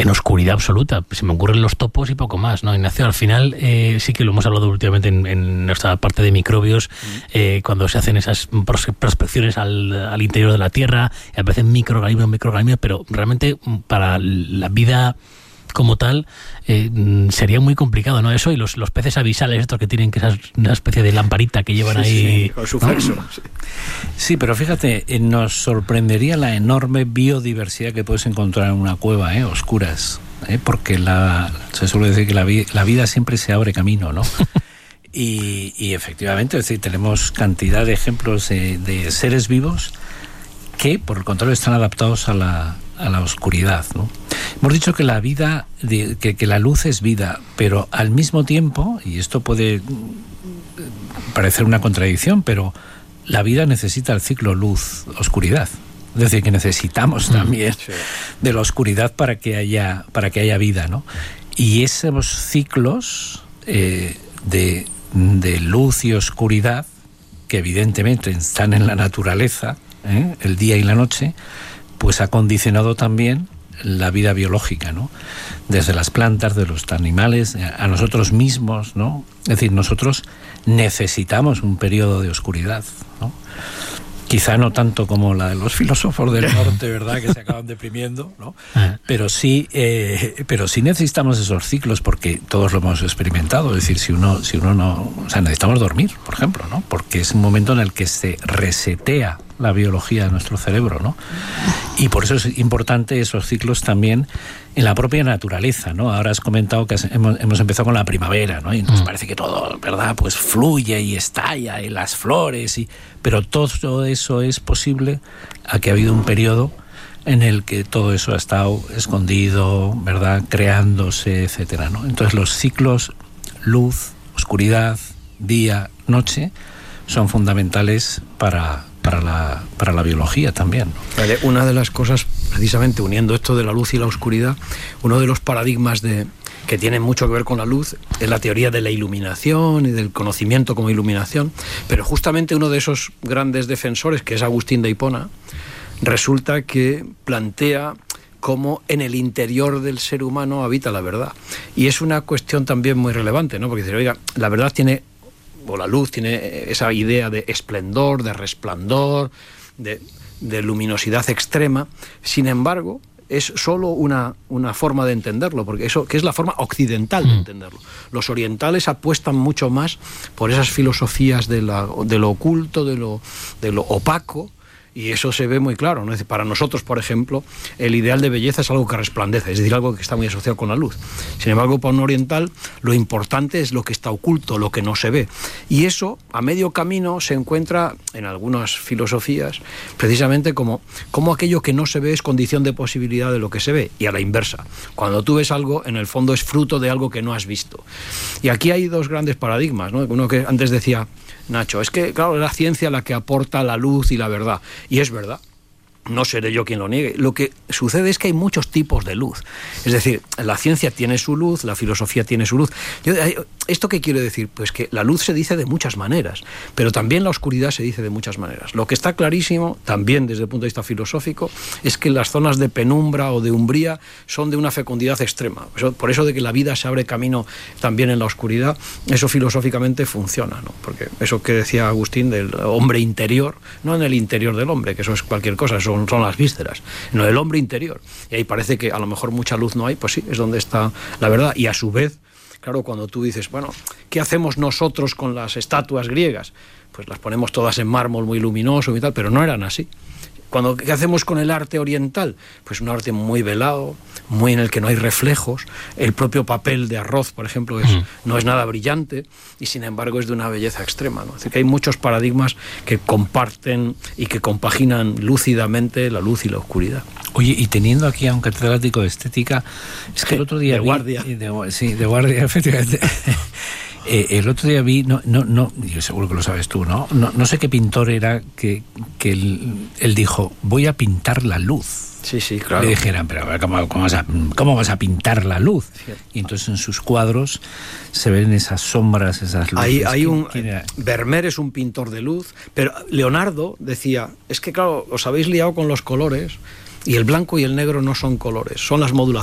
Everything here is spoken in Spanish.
en oscuridad absoluta. Se me ocurren los topos y poco más, ¿no? Ignacio, al final sí que lo hemos hablado últimamente en nuestra parte de microbios, cuando se hacen esas prospecciones al interior de la Tierra, y aparecen microorganismos, pero realmente para la vida como tal sería muy complicado, ¿no? Eso y los peces abisales estos que tienen una especie de lamparita que llevan ahí con su flexo. Sí, pero fíjate, nos sorprendería la enorme biodiversidad que puedes encontrar en una cueva, oscuras, porque se suele decir que la vida siempre se abre camino, ¿no? Y efectivamente, es decir, tenemos cantidad de ejemplos de seres vivos que, por el contrario, están adaptados a la oscuridad, ¿no? Hemos dicho que la vida, que la luz es vida, pero al mismo tiempo, y esto puede parecer una contradicción, pero la vida necesita el ciclo luz-oscuridad. Es decir, que necesitamos también de la oscuridad para que haya vida, ¿no? Y esos ciclos de luz y oscuridad, que evidentemente están en la naturaleza, el día y la noche, pues ha condicionado también la vida biológica, ¿no? Desde las plantas, de los animales, a nosotros mismos, ¿no? Es decir, nosotros necesitamos un periodo de oscuridad, ¿no? Quizá no tanto como la de los filósofos del norte, ¿verdad?, que se acaban deprimiendo, ¿no? Pero sí necesitamos esos ciclos, porque todos lo hemos experimentado. Es decir, si uno no... O sea, necesitamos dormir, por ejemplo, ¿no? Porque es un momento en el que se resetea la biología de nuestro cerebro, ¿no? Y por eso es importante esos ciclos también en la propia naturaleza, ¿no? Ahora has comentado que hemos empezado con la primavera, ¿no? Y nos parece que todo, ¿verdad?, pues fluye y estalla, y las flores, pero todo eso es posible a que ha habido un periodo en el que todo eso ha estado escondido, ¿verdad?, creándose, etcétera, ¿no? Entonces los ciclos luz, oscuridad, día, noche son fundamentales para la biología también. Vale, una de las cosas, precisamente uniendo esto de la luz y la oscuridad, uno de los paradigmas que tienen mucho que ver con la luz es la teoría de la iluminación y del conocimiento como iluminación, pero justamente uno de esos grandes defensores, que es Agustín de Hipona, resulta que plantea cómo en el interior del ser humano habita la verdad. Y es una cuestión también muy relevante, ¿no? Porque dice, oiga, la verdad tiene, o la luz tiene esa idea de esplendor, de resplandor, de luminosidad extrema. Sin embargo, es solo una forma de entenderlo, porque eso que es la forma occidental de entenderlo. Los orientales apuestan mucho más por esas filosofías de lo oculto, de lo opaco, y eso se ve muy claro, ¿no? Para nosotros, por ejemplo, el ideal de belleza es algo que resplandece, es decir, algo que está muy asociado con la luz. Sin embargo, para un oriental, lo importante es lo que está oculto, lo que no se ve. Y eso, a medio camino, se encuentra en algunas filosofías, precisamente como aquello que no se ve es condición de posibilidad de lo que se ve, y a la inversa. Cuando tú ves algo, en el fondo es fruto de algo que no has visto. Y aquí hay dos grandes paradigmas, ¿no? Uno que antes decía Nacho, es que, claro, es la ciencia la que aporta la luz y la verdad. Y es verdad. No seré yo quien lo niegue. Lo que sucede es que hay muchos tipos de luz. Es decir, la ciencia tiene su luz, la filosofía tiene su luz. ¿Esto qué quiere decir? Pues que la luz se dice de muchas maneras, pero también la oscuridad se dice de muchas maneras. Lo que está clarísimo, también desde el punto de vista filosófico, es que las zonas de penumbra o de umbría son de una fecundidad extrema. Por eso de que la vida se abre camino también en la oscuridad, eso filosóficamente funciona, ¿no? Porque eso que decía Agustín del hombre interior, no en el interior del hombre, que eso es cualquier cosa, eso son las vísceras, no el hombre interior. Y ahí parece que a lo mejor mucha luz no hay, pues sí, es donde está la verdad. Y a su vez, claro, cuando tú dices, bueno, ¿qué hacemos nosotros con las estatuas griegas? Pues las ponemos todas en mármol muy luminoso y tal, pero no eran así. ¿Qué hacemos con el arte oriental? Pues un arte muy velado, muy en el que no hay reflejos. El propio papel de arroz, por ejemplo, no es nada brillante y sin embargo es de una belleza extrema, ¿no? Es decir, que hay muchos paradigmas que comparten y que compaginan lúcidamente la luz y la oscuridad. Oye, y teniendo aquí a un catedrático de estética, es que el otro día... De guardia. De guardia, efectivamente. El otro día vi, yo seguro que lo sabes tú, ¿no? No sé qué pintor era que él dijo, voy a pintar la luz. Sí, claro. Le dijeran, pero ¿cómo vas a pintar la luz? Sí. Y entonces en sus cuadros se ven esas sombras, esas luces. Vermeer es un pintor de luz, pero Leonardo decía, es que claro, os habéis liado con los colores, y el blanco y el negro no son colores, son las modulaciones.